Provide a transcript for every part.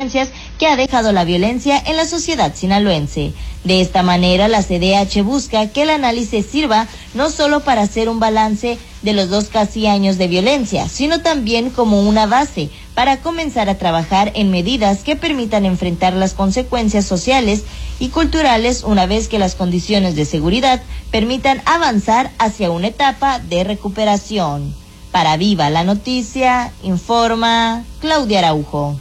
consecuencias que ha dejado la violencia en la sociedad sinaloense. De esta manera, la CDH busca que el análisis sirva no solo para hacer un balance de los casi 2 años de violencia, sino también como una base para comenzar a trabajar en medidas que permitan enfrentar las consecuencias sociales y culturales una vez que las condiciones de seguridad permitan avanzar hacia una etapa de recuperación. Para Viva la Noticia, informa Claudia Araujo.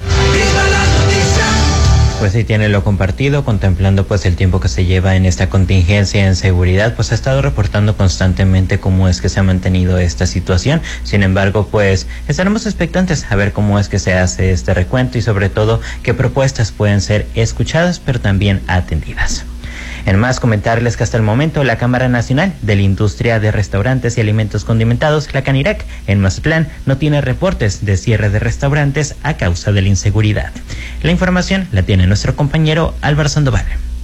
Pues sí, tiene lo compartido, contemplando pues el tiempo que se lleva en esta contingencia en seguridad, pues ha estado reportando constantemente cómo es que se ha mantenido esta situación. Sin embargo, pues estaremos expectantes a ver cómo es que se hace este recuento y sobre todo qué propuestas pueden ser escuchadas pero también atendidas. En más, comentarles que hasta el momento la Cámara Nacional de la Industria de Restaurantes y Alimentos Condimentados, la CANIRAC, en Mazatlán, no tiene reportes de cierre de restaurantes a causa de la inseguridad. La información la tiene nuestro compañero Álvaro Sandoval.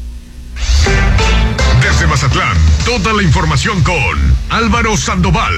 Desde Mazatlán, toda la información con Álvaro Sandoval.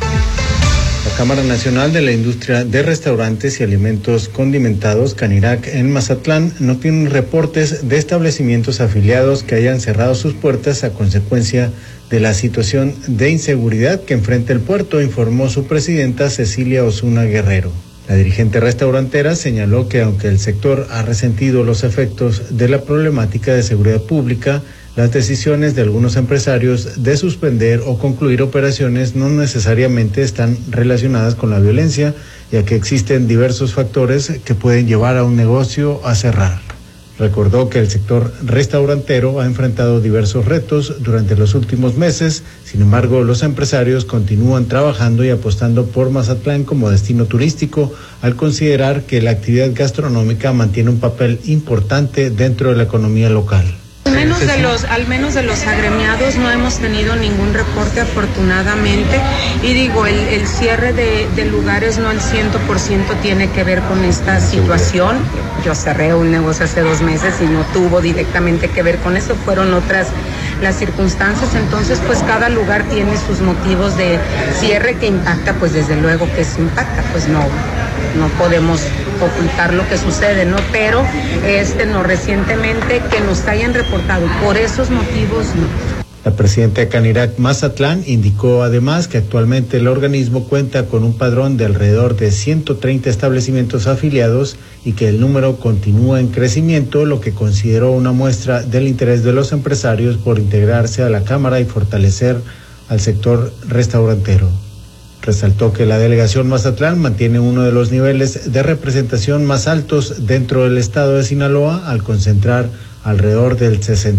La Cámara Nacional de la Industria de Restaurantes y Alimentos Condimentados, CANIRAC, en Mazatlán, no tiene reportes de establecimientos afiliados que hayan cerrado sus puertas a consecuencia de la situación de inseguridad que enfrenta el puerto, informó su presidenta Cecilia Osuna Guerrero. La dirigente restaurantera señaló que aunque el sector ha resentido los efectos de la problemática de seguridad pública, las decisiones de algunos empresarios de suspender o concluir operaciones no necesariamente están relacionadas con la violencia, ya que existen diversos factores que pueden llevar a un negocio a cerrar. Recordó que el sector restaurantero ha enfrentado diversos retos durante los últimos meses, sin embargo, los empresarios continúan trabajando y apostando por Mazatlán como destino turístico, al considerar que la actividad gastronómica mantiene un papel importante dentro de la economía local. Al menos de los agremiados no hemos tenido ningún reporte, afortunadamente, y digo, el cierre de lugares no al 100% tiene que ver con esta situación. Yo cerré un negocio hace 2 meses y no tuvo directamente que ver con eso, fueron otras las circunstancias, entonces pues cada lugar tiene sus motivos de cierre que impacta, pues desde luego que eso impacta, pues no podemos ocultar lo que sucede, ¿no? Pero no recientemente que nos hayan reportado por esos motivos, no. La presidenta de CANIRAC Mazatlán indicó además que actualmente el organismo cuenta con un padrón de alrededor de 130 establecimientos afiliados y que el número continúa en crecimiento, lo que consideró una muestra del interés de los empresarios por integrarse a la Cámara y fortalecer al sector restaurantero. Resaltó que la delegación Mazatlán mantiene uno de los niveles de representación más altos dentro del estado de Sinaloa, al concentrar alrededor del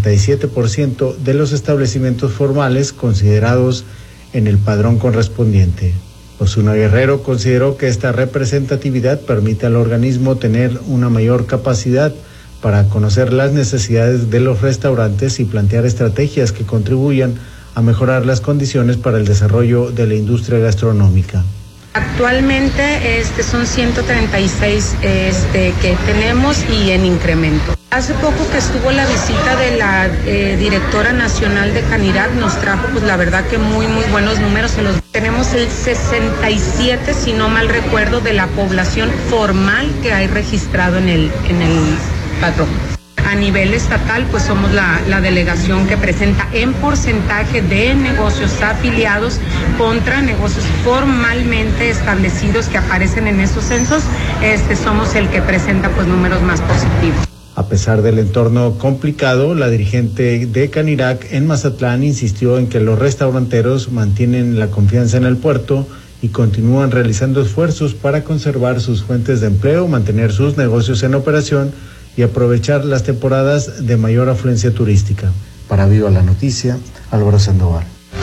67% de los establecimientos formales considerados en el padrón correspondiente. Osuna Guerrero consideró que esta representatividad permite al organismo tener una mayor capacidad para conocer las necesidades de los restaurantes y plantear estrategias que contribuyan a mejorar las condiciones para el desarrollo de la industria gastronómica. Actualmente son 136 que tenemos y en incremento. Hace poco que estuvo la visita de la directora nacional de CANIRAC, nos trajo pues la verdad que muy buenos números. Tenemos el 67, si no mal recuerdo, de la población formal que hay registrado en el padrón. A nivel estatal, pues somos la delegación que presenta en porcentaje de negocios afiliados contra negocios formalmente establecidos que aparecen en esos censos. Somos el que presenta pues números más positivos. A pesar del entorno complicado, la dirigente de CANIRAC en Mazatlán insistió en que los restauranteros mantienen la confianza en el puerto y continúan realizando esfuerzos para conservar sus fuentes de empleo, mantener sus negocios en operación y aprovechar las temporadas de mayor afluencia turística. Para Viva la Noticia, Álvaro Sandoval.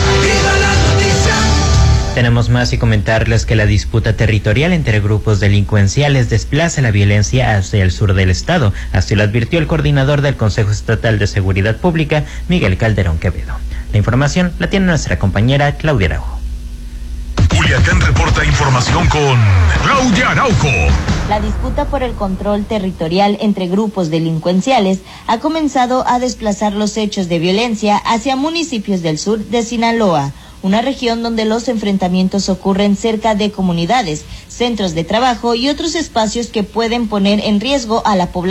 Tenemos más y comentarles que la disputa territorial entre grupos delincuenciales desplaza la violencia hacia el sur del estado. Así lo advirtió el coordinador del Consejo Estatal de Seguridad Pública, Miguel Calderón Quevedo. La información la tiene nuestra compañera Claudia Araujo. Culiacán reporta información con Claudia Araujo. La disputa por el control territorial entre grupos delincuenciales ha comenzado a desplazar los hechos de violencia hacia municipios del sur de Sinaloa, una región donde los enfrentamientos ocurren cerca de comunidades, centros de trabajo y otros espacios que pueden poner en riesgo a la población.